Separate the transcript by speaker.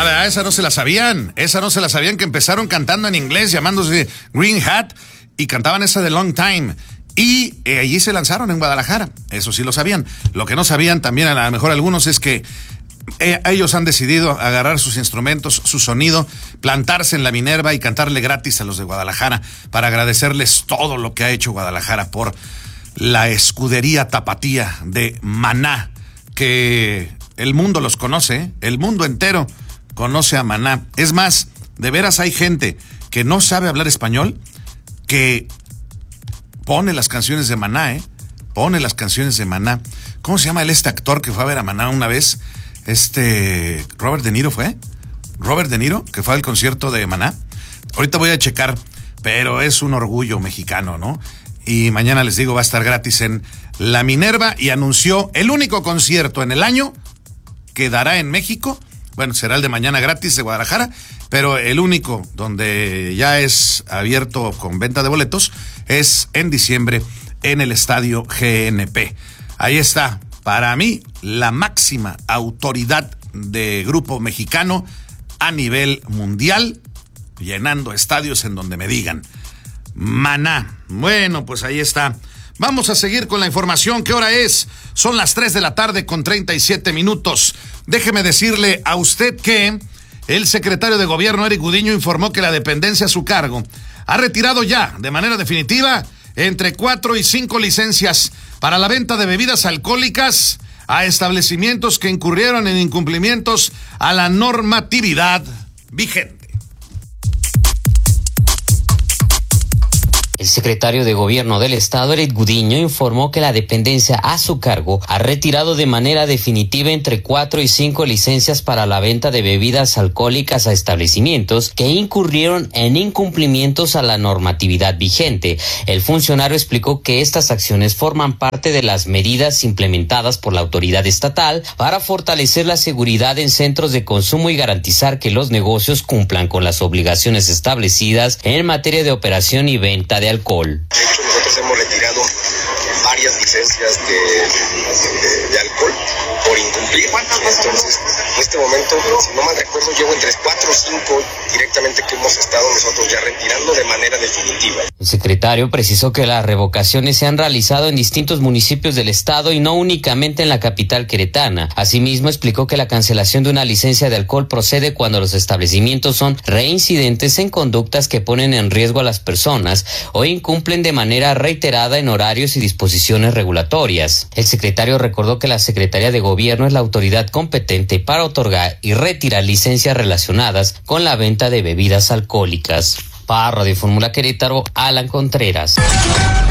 Speaker 1: ¿verdad? Esa no se la sabían que empezaron cantando en inglés llamándose Green Hat y cantaban esa de Long Time. Y allí se lanzaron en Guadalajara, eso sí lo sabían. Lo que no sabían también a lo mejor algunos es que ellos han decidido agarrar sus instrumentos, su sonido, plantarse en la Minerva y cantarle gratis a los de Guadalajara para agradecerles todo lo que ha hecho Guadalajara por la escudería tapatía de Maná, que el mundo los conoce, el mundo entero conoce a Maná. Es más, de veras hay gente que no sabe hablar español, que pone las canciones de Maná, pone las canciones de Maná. ¿Cómo se llama este actor que fue a ver a Maná una vez? Robert De Niro fue. Robert De Niro, que fue al concierto de Maná. Ahorita voy a checar, pero es un orgullo mexicano, ¿no? Y mañana les digo, va a estar gratis en la Minerva y anunció el único concierto en el año que dará en México. Bueno, será el de mañana gratis de Guadalajara, pero el único donde ya es abierto con venta de boletos es en diciembre en el Estadio GNP. Ahí está, para mí, la máxima autoridad de grupo mexicano a nivel mundial, llenando estadios en donde me digan. Maná. Bueno, pues ahí está. Vamos a seguir con la información. ¿Qué hora es? Son las 3 de la tarde con 37 minutos. Déjeme decirle a usted que el secretario de Gobierno, Eric Gudiño, informó que la dependencia a su cargo ha retirado ya, de manera definitiva, entre 4 y 5 licencias para la venta de bebidas alcohólicas a establecimientos que incurrieron en incumplimientos a la normatividad vigente.
Speaker 2: El secretario de Gobierno del Estado, Eric Gudiño, informó que la dependencia a su cargo ha retirado de manera definitiva entre 4 y 5 licencias para la venta de bebidas alcohólicas a establecimientos que incurrieron en incumplimientos a la normatividad vigente. El funcionario explicó que estas acciones forman parte de las medidas implementadas por la autoridad estatal para fortalecer la seguridad en centros de consumo y garantizar que los negocios cumplan con las obligaciones establecidas en materia de operación y venta de alcohol.
Speaker 3: De hecho, nosotros hemos retirado varias licencias de alcohol por incumplir. Entonces, en este momento, si no mal recuerdo, llevo entre 4 o 5 directamente que hemos estado nosotros ya retirando de manera definitiva.
Speaker 2: El secretario precisó que las revocaciones se han realizado en distintos municipios del estado y no únicamente en la capital queretana. Asimismo, explicó que la cancelación de una licencia de alcohol procede cuando los establecimientos son reincidentes en conductas que ponen en riesgo a las personas o incumplen de manera reiterada en horarios y disposiciones regulatorias. El secretario recordó que la Secretaría de Gobierno es la autoridad competente para otorgar y retirar licencias relacionadas con la venta de bebidas alcohólicas. Para Radio Fórmula Querétaro, Alan Contreras.